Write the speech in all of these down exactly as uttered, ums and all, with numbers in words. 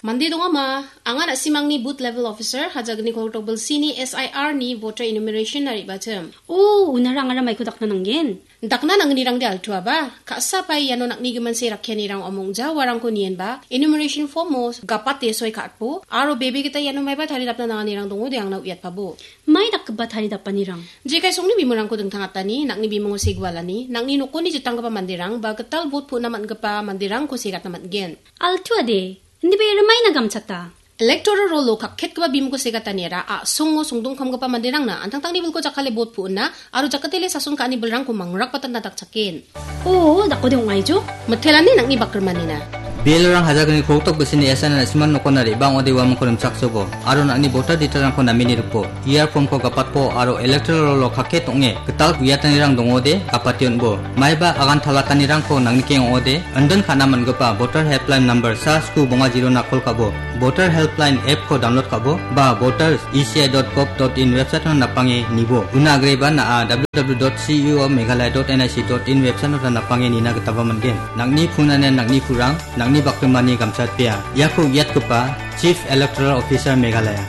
Mandi dong ama, angan at simang ni booth level officer hajag ni Kortobel sini S I R ni voter enumeration nari bacem. Oh, unarang ara may kudak na nanggen. Dakna nang nirang di altua ba? Kaasa pa yano nak nigaman si rakya nirang omong ja warang ko niyan ba? Enumeration form mo gapat yesoy kaatpo. Aro baby kita yano may ba thari dap na nang nirang tungo di ang nauyat pa bo. May dakba thari dap panirang. Jika song ni bimurang ko deng tangatani nak ni bimong sigwalani nak ni nuko ni jitang ka pa mandirang ba ketal bot po naman ka pa mandirang ko sikat naman gen. Altua de. Hindi ba ramay nagamchata? Electoral rolo kakket ka ba bim ko sigatanira a sungo sungdung kam ka pa mandirang na antang tang nibul ko jakale bot po na aro jakatele sasun ka ni belrang ko mangrak patang nataksakin. Oo, dako de ungay jo. Mathelani nak ni bakrmani na. Bilang hajagani koktok besini esan na siman noko nari bang odi wa mangko saksobo aro nak ni voter diterang ko namini rupo iar form ko kapat po aro electoral rolo kakket onge ketal buyatan nirang dongode kapation bo maiba agan thalatan nirang ko nang nikeng ode andon kana man gopa voter helpline number sa sku bonga zero na kol kabo voter helpline app ko download kabo ba voters e c i dot gov dot in website na napange nibo una agreba na w w w dot c u o meghalaya dot n i c dot in website na napange nina ketaba mangen nang ni phunane nang ni phurang nang ni bakmani gamsat pia yaku yat kupa Chief Electoral Officer Meghalaya.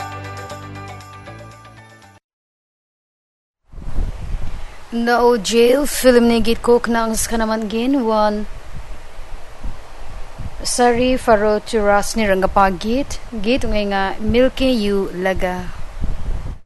No jail film ni git kok nang skanaman gin one Sari faro churas ni rangapagit git nga milke yu laga.